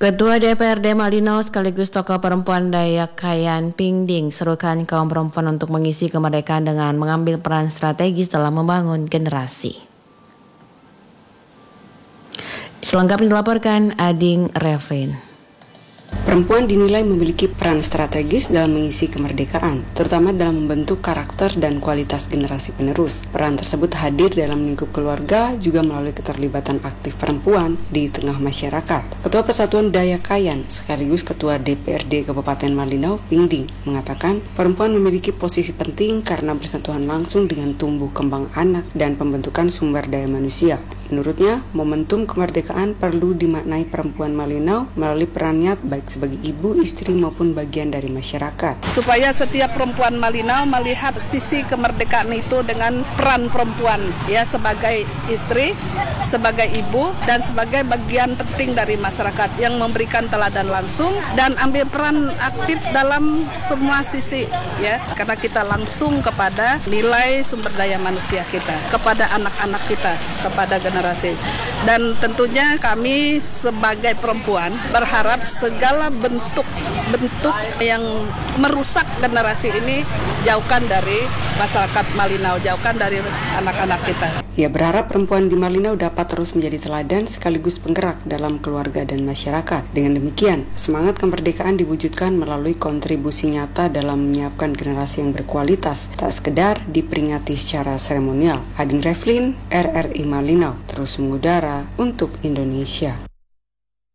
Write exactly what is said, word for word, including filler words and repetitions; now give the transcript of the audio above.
Ketua D P R D Malinau sekaligus tokoh perempuan Dayak Kayan Pingding serukan kaum perempuan untuk mengisi kemerdekaan dengan mengambil peran strategis dalam membangun generasi. Selengkapnya dilaporkan Ading Revlin. Perempuan dinilai memiliki peran strategis dalam mengisi kemerdekaan, terutama dalam membentuk karakter dan kualitas generasi penerus. Peran tersebut hadir dalam lingkup keluarga, juga melalui keterlibatan aktif perempuan di tengah masyarakat. Ketua Persatuan Dayak Kayan, sekaligus Ketua D P R D Kabupaten Malinau, Pingding, mengatakan perempuan memiliki posisi penting karena bersentuhan langsung dengan tumbuh kembang anak dan pembentukan sumber daya manusia. Menurutnya, momentum kemerdekaan perlu dimaknai perempuan Malinau melalui perannya baik sebagai ibu, istri maupun bagian dari masyarakat. Supaya setiap perempuan Malinau melihat sisi kemerdekaan itu dengan peran perempuan, ya, sebagai istri, sebagai ibu, dan sebagai bagian penting dari masyarakat yang memberikan teladan langsung dan ambil peran aktif dalam semua sisi, ya, karena kita langsung kepada nilai sumber daya manusia kita, kepada anak-anak kita, kepada generasi. Dan tentunya kami sebagai perempuan berharap segala bentuk-bentuk yang merusak generasi ini jauhkan dari masyarakat Malinau, jauhkan dari anak-anak kita. Ia berharap perempuan di Malinau dapat terus menjadi teladan sekaligus penggerak dalam keluarga dan masyarakat. Dengan demikian, semangat kemerdekaan diwujudkan melalui kontribusi nyata dalam menyiapkan generasi yang berkualitas, tak sekedar diperingati secara seremonial. Ading Revlin, R R I Malinau, terus mengudara untuk Indonesia.